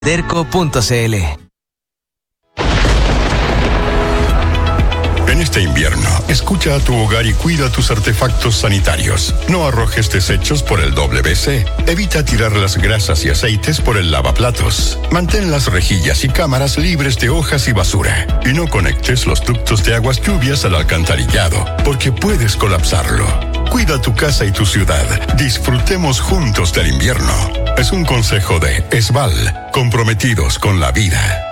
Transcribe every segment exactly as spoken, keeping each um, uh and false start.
Derco punto c l. En este invierno, escucha a tu hogar y cuida tus artefactos sanitarios. No arrojes desechos por el doble C. Evita tirar las grasas y aceites por el lavaplatos. Mantén las rejillas y cámaras libres de hojas y basura. Y no conectes los ductos de aguas lluvias al alcantarillado, porque puedes colapsarlo. Cuida tu casa y tu ciudad. Disfrutemos juntos del invierno. Es un consejo de Esval, comprometidos con la vida.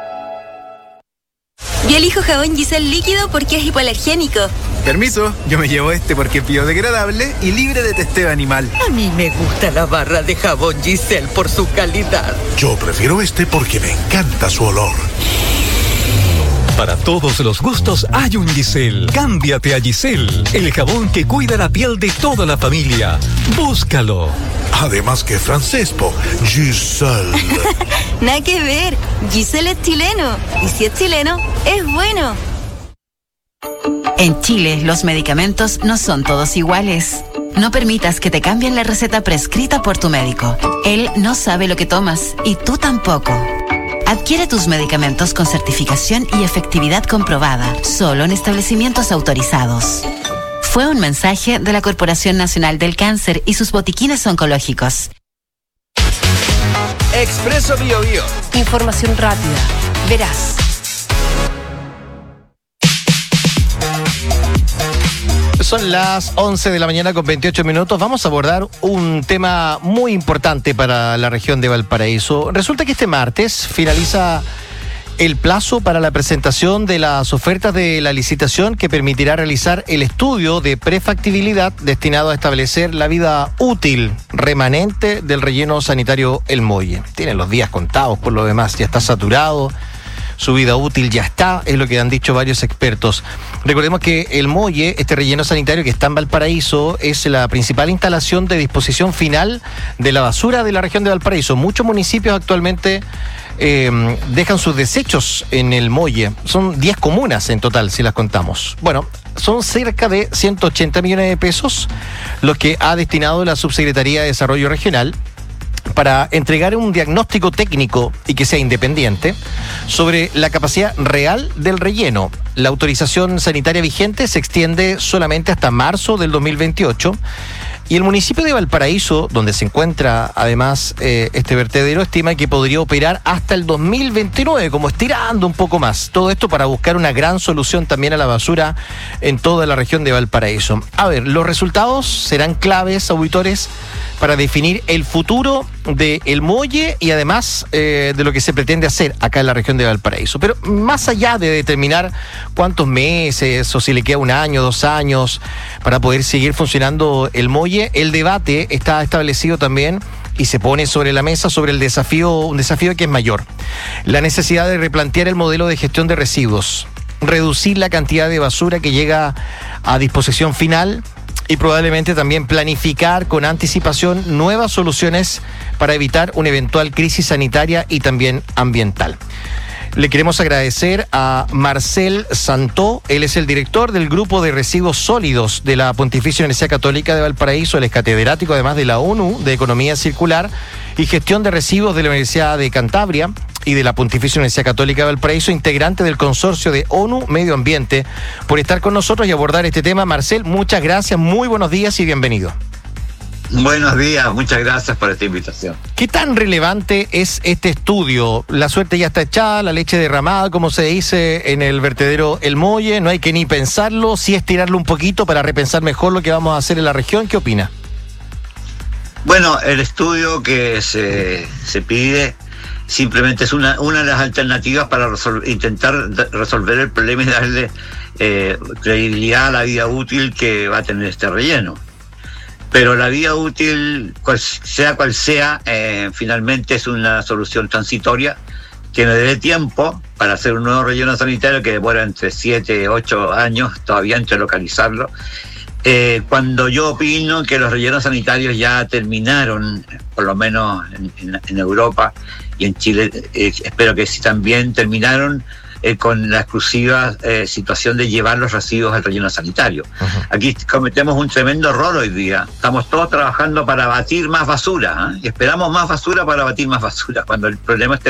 Yo elijo jabón Giselle líquido porque es hipoalergénico. Permiso, yo me llevo este porque es biodegradable y libre de testeo animal. A mí me gusta la barra de jabón Giselle por su calidad. Yo prefiero este porque me encanta su olor. Para todos los gustos hay un Giselle. Cámbiate a Giselle, el jabón que cuida la piel de toda la familia. Búscalo. Además que francés, po. Giselle. Nada que ver. Giselle es chileno. Y si es chileno, es bueno. En Chile, los medicamentos no son todos iguales. No permitas que te cambien la receta prescrita por tu médico. Él no sabe lo que tomas y tú tampoco. Adquiere tus medicamentos con certificación y efectividad comprobada, solo en establecimientos autorizados. Fue un mensaje de la Corporación Nacional del Cáncer y sus botiquines oncológicos. Expreso Bio Bio. Información rápida, veraz. Son las once de la mañana con veintiocho minutos. Vamos a abordar un tema muy importante para la región de Valparaíso. Resulta que este martes finaliza el plazo para la presentación de las ofertas de la licitación que permitirá realizar el estudio de prefactibilidad destinado a establecer la vida útil remanente del relleno sanitario El Molle. Tienen los días contados, por lo demás, ya está saturado. Su vida útil ya está, es lo que han dicho varios expertos. Recordemos que El Molle, este relleno sanitario que está en Valparaíso, es la principal instalación de disposición final de la basura de la región de Valparaíso. Muchos municipios actualmente eh, dejan sus desechos en El Molle. Son diez comunas en total, si las contamos. Bueno, son cerca de ciento ochenta millones de pesos los que ha destinado la Subsecretaría de Desarrollo Regional para entregar un diagnóstico técnico y que sea independiente sobre la capacidad real del relleno. La autorización sanitaria vigente se extiende solamente hasta marzo del dos mil veintiocho y el municipio de Valparaíso, donde se encuentra además eh, este vertedero, estima que podría operar hasta el dos mil veintinueve, como estirando un poco más. Todo esto para buscar una gran solución también a la basura en toda la región de Valparaíso. A ver, los resultados serán claves, auditores, para definir el futuro de El Molle y además eh, de lo que se pretende hacer acá en la región de Valparaíso. Pero más allá de determinar cuántos meses o si le queda un año, dos años para poder seguir funcionando El Molle, el debate está establecido también y se pone sobre la mesa sobre el desafío, un desafío que es mayor. La necesidad de replantear el modelo de gestión de residuos, reducir la cantidad de basura que llega a disposición final y probablemente también planificar con anticipación nuevas soluciones para evitar una eventual crisis sanitaria y también ambiental. Le queremos agradecer a Marcel Santó, él es el director del Grupo de Residuos Sólidos de la Pontificia Universidad Católica de Valparaíso, él es catedrático además de la ONU de Economía Circular y Gestión de Residuos de la Universidad de Cantabria y de la Pontificia Universidad Católica de Valparaíso, integrante del consorcio de ONU Medio Ambiente, por estar con nosotros y abordar este tema. Marcel, muchas gracias, muy buenos días y bienvenido. Buenos días, muchas gracias por esta invitación. ¿Qué tan relevante es este estudio? La suerte ya está echada, la leche derramada, como se dice en el vertedero El Molle, no hay que ni pensarlo, sí estirarlo un poquito para repensar mejor lo que vamos a hacer en la región. ¿Qué opina? Bueno, el estudio que se, se pide simplemente es una, una de las alternativas para resol- intentar resolver el problema y darle eh, credibilidad a la vida útil que va a tener este relleno. Pero la vida útil, cual, sea cual sea, eh, finalmente es una solución transitoria que nos dé tiempo para hacer un nuevo relleno sanitario que demora entre siete, ocho años todavía entre localizarlo. Eh, cuando yo opino que los rellenos sanitarios ya terminaron, por lo menos en, en, en Europa y en Chile, eh, espero que sí también terminaron eh, con la exclusiva eh, situación de llevar los residuos al relleno sanitario. Uh-huh. Aquí cometemos un tremendo error hoy día. Estamos todos trabajando para abatir más basura, ¿eh? Y esperamos más basura para abatir más basura, cuando el problema es